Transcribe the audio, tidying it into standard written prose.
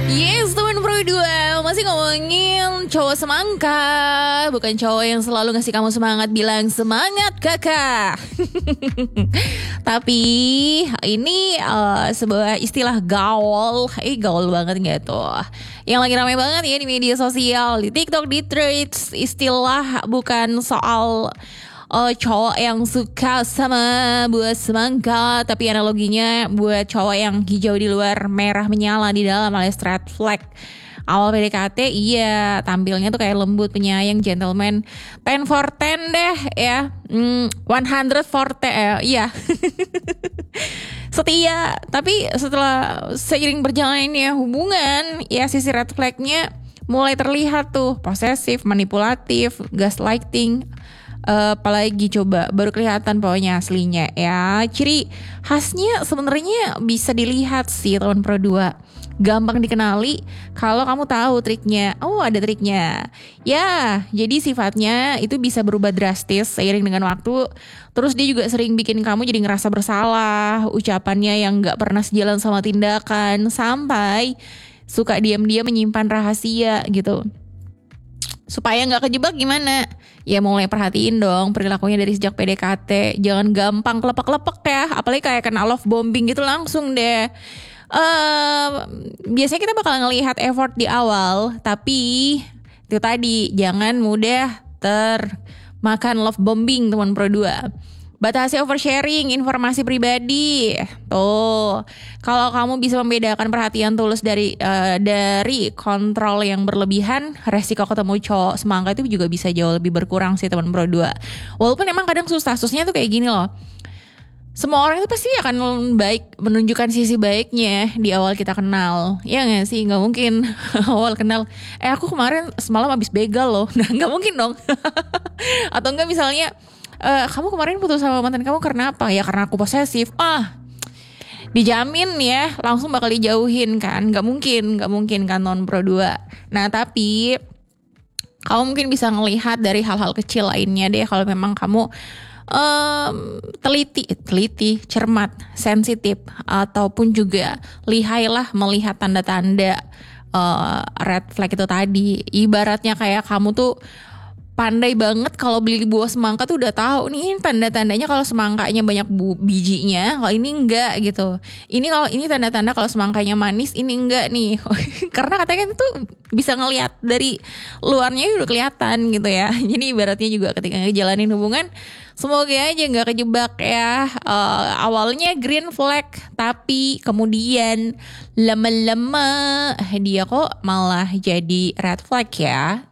Yes, teman Pro 2 masih ngomongin cowok semangka. Bukan cowok yang selalu ngasih kamu semangat, bilang semangat kakak. Tapi ini sebuah istilah gaul. Gaul banget gak tuh? Yang lagi ramai banget ya di media sosial, di TikTok, di Threads. Istilah bukan soal cowok yang suka sama buah semangka, tapi analoginya buat cowok yang hijau di luar, merah menyala di dalam, alias red flag. Awal PDKT iya tampilnya tuh kayak lembut, penyayang, gentleman, 10 for 10 deh ya, 100 for 10 iya. Setia. Tapi setelah seiring berjalannya hubungan ya, sisi red flagnya mulai terlihat tuh, posesif, manipulatif, gaslighting. Apalagi coba baru kelihatan pokoknya aslinya ya. Ciri khasnya sebenarnya bisa dilihat sih teman Pro 2. Gampang dikenali kalau kamu tahu triknya. Oh, ada triknya. Ya, jadi sifatnya itu bisa berubah drastis seiring dengan waktu. Terus dia juga sering bikin kamu jadi ngerasa bersalah, ucapannya yang gak pernah sejalan sama tindakan, sampai suka diam-diam menyimpan rahasia gitu. Supaya gak kejebak gimana? Ya mulai perhatiin dong perilakunya dari sejak PDKT. Jangan gampang kelepek-kelepek ya. Apalagi kayak kena love bombing gitu langsung deh. Biasanya kita bakal ngelihat effort di awal, tapi itu tadi, jangan mudah termakan love bombing teman Pro 2. Batasi oversharing informasi pribadi. Tuh, kalau kamu bisa membedakan perhatian tulus dari kontrol yang berlebihan, resiko ketemu cowok semangka itu juga bisa jauh lebih berkurang sih teman Pro 2. Walaupun emang kadang susah-susahnya tuh kayak gini loh. Semua orang itu pasti akan baik, menunjukkan sisi baiknya di awal kita kenal. Ya gak sih? Gak mungkin awal kenal, aku kemarin semalam habis begal loh. Nah gak mungkin dong. Atau enggak misalnya, kamu kemarin putus sama mantan kamu karena apa? Ya karena aku posesif. Dijamin ya langsung bakal dijauhin kan. Gak mungkin kan non Pro 2. Nah tapi kamu mungkin bisa ngelihat dari hal-hal kecil lainnya deh. Kalau memang kamu teliti, cermat, sensitif, ataupun juga lihailah melihat tanda-tanda red flag itu tadi. Ibaratnya kayak kamu tuh pandai banget kalau beli buah semangka tuh udah tahu nih tanda-tandanya kalau semangkanya banyak bijinya, kalau ini enggak gitu. Ini tanda-tanda kalau semangkanya manis, ini enggak nih. Karena katanya itu bisa ngelihat dari luarnya udah kelihatan gitu ya. Jadi ibaratnya juga ketika ngejalanin hubungan, semoga aja nggak kejebak ya. Awalnya green flag, tapi kemudian lama-lama dia kok malah jadi red flag ya.